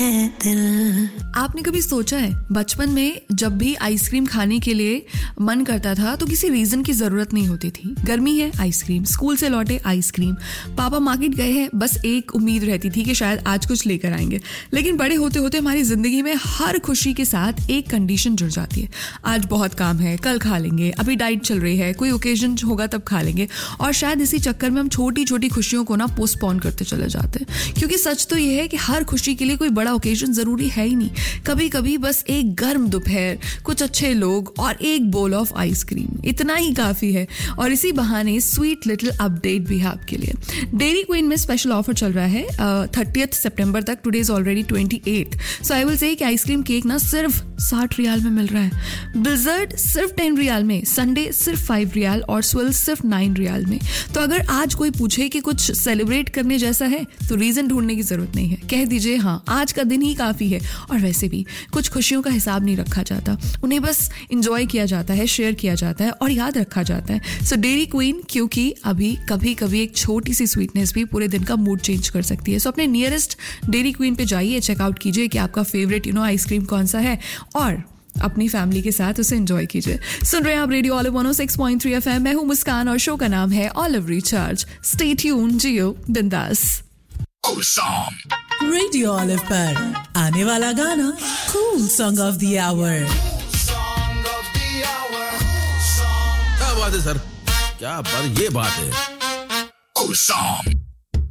है दिल। आपने कभी सोचा है बचपन में जब भी आइसक्रीम खाने के लिए मन करता था तो किसी रीजन की जरूरत नहीं होती थी। गर्मी है आइसक्रीम, स्कूल से लौटे आइसक्रीम, पापा मार्केट गए हैं, बस एक उम्मीद रहती थी कि शायद आज कुछ लेकर आएंगे। लेकिन बड़े होते होते हमारी जिंदगी में हर खुशी के साथ एक कंडीशन जुड़ जाती है। आज बहुत काम है, कल खा लेंगे, अभी डाइट चल रही है, कोई ओकेजन होगा तब खा लेंगे। और शायद इसी चक्कर में हम छोटी छोटी खुशियों को ना पोस्टपोन करते चले जाते हैं। क्योंकि सच तो यह है कि हर खुशी के लिए कोई बड़ा ओकेजन जरूरी है ही नहीं। कभी कभी बस एक गर्म दोपहर, कुछ अच्छे लोग और एक बोल ऑफ आइसक्रीम, इतना ही काफी है। और इसी बहाने स्वीट लिटिल अपडेट भी है आपके लिए। डेयरी क्वीन में स्पेशल ऑफर चल रहा है 30 सितंबर तक। Today is already 28। So I will say कि आइसक्रीम केक ना सिर्फ 60 रियाल में मिल रहा है, ब्लिजर्ड सिर्फ 10 रियाल में, संडे सिर्फ 5 रियाल और स्विल सिर्फ 9 रियाल में। तो अगर आज कोई पूछे कि कुछ सेलिब्रेट करने जैसा है तो रीजन ढूंढने की जरूरत नहीं है, कह दीजिए हाँ आज का दिन ही काफी है। और वैसे भी कुछ खुशियों का हिसाब नहीं रखा जाता, उन्हें बस एंजॉय किया जाता है, शेयर किया जाता है और याद रखा जाता है। सो डेयरी क्वीन, क्योंकि अभी कभी कभी एक छोटी सी स्वीटनेस भी पूरे दिन का मूड चेंज कर सकती है। सो अपने नियरेस्ट डेयरी क्वीन पे जाइए, चेकआउट कीजिए कि आपका फेवरेट आइसक्रीम कौन सा है और अपनी फैमिली के साथ उसे एंजॉय कीजिए। सुन रहे हैं आप रेडियो ऑलिव 106.3 FM। मैं हूं मुस्कान और शो का नाम है ऑलिव रिचार्ज। स्टे ट्यून, जियो बिंदास। रेडियो ऑलिव पर आने वाला गाना cool song of the our. क्या बात है सर, क्या बात, ये बात है।